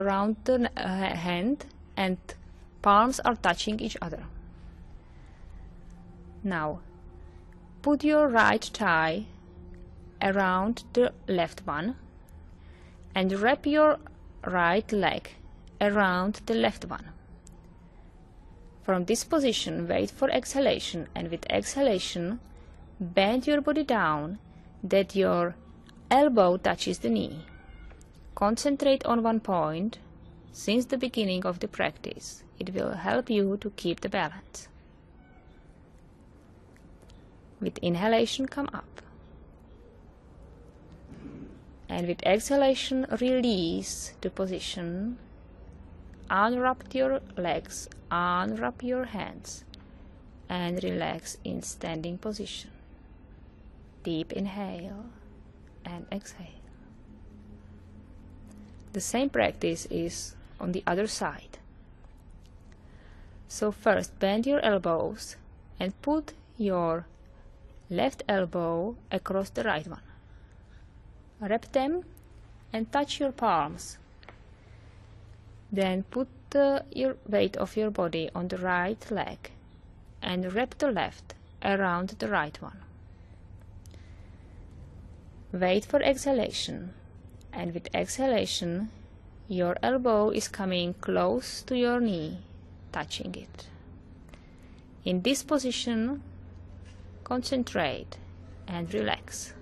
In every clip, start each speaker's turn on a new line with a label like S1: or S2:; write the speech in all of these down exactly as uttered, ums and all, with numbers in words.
S1: around the uh, hand and palms are touching each other. Now, put your right thigh around the left one and wrap your right leg around the left one. From this position, wait for exhalation, and with exhalation, bend your body down that your elbow touches the knee. Concentrate on one point since the beginning of the practice. It will help you to keep the balance. With inhalation, come up. And with exhalation, release the position. Unwrap your legs, unwrap your hands, and relax in standing position. Deep inhale and exhale. The same practice is on the other side. So first, bend your elbows and put your left elbow across the right one. Wrap them and touch your palms. Then put uh, your weight of your body on the right leg and wrap the left around the right one. Wait for exhalation, and with exhalation, your elbow is coming close to your knee, touching it. In this position, concentrate and relax.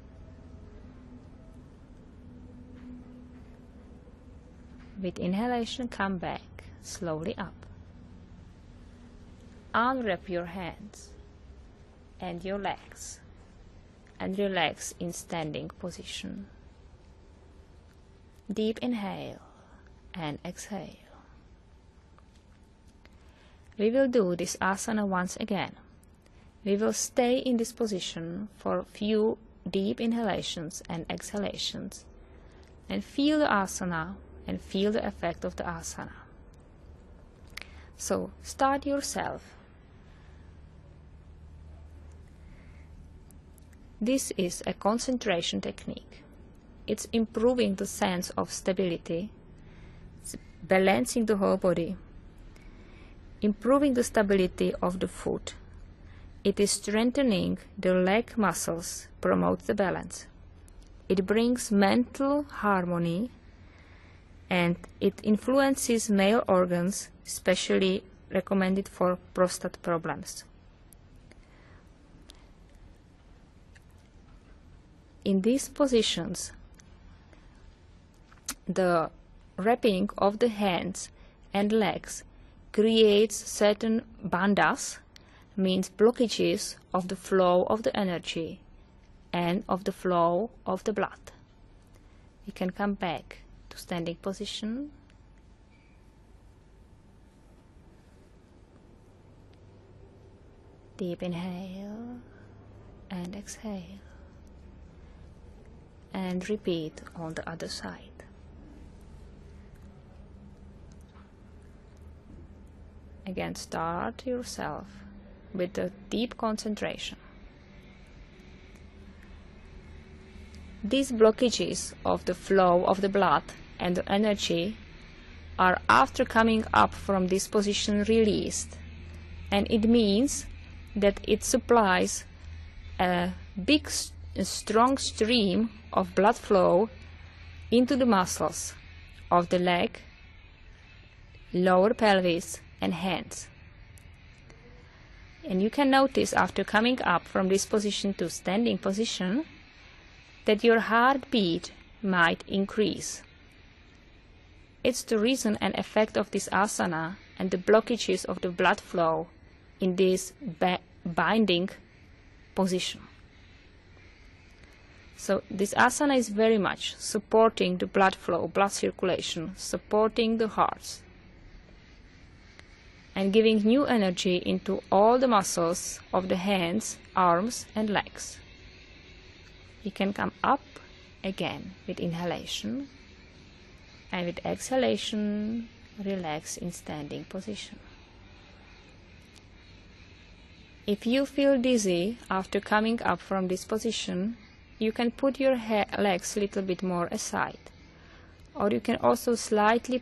S1: With inhalation, come back slowly up. Unwrap your hands and your legs and relax in standing position. Deep inhale and exhale. We will do this asana once again. We will stay in this position for a few deep inhalations and exhalations and feel the asana and feel the effect of the asana. So start yourself. This is a concentration technique. It's improving the sense of stability, it's balancing the whole body, improving the stability of the foot. It is strengthening the leg muscles, promotes the balance. It brings mental harmony, and it influences male organs, especially recommended for prostate problems. In these positions, the wrapping of the hands and legs creates certain bandhas, means blockages of the flow of the energy and of the flow of the blood. You can come back to standing position. Deep inhale and exhale. And repeat on the other side. Again, start yourself with a deep concentration. These blockages of the flow of the blood and the energy are, after coming up from this position, released, and it means that it supplies a big, a strong stream of blood flow into the muscles of the leg, lower pelvis, and hands. And you can notice, after coming up from this position to standing position, that your heartbeat might increase. It's the reason and effect of this asana and the blockages of the blood flow in this binding position. So this asana is very much supporting the blood flow, blood circulation, supporting the hearts, and giving new energy into all the muscles of the hands, arms, and legs. You can come up again with inhalation, and with exhalation, relax in standing position. If you feel dizzy after coming up from this position, you can put your legs a little bit more aside, or you can also slightly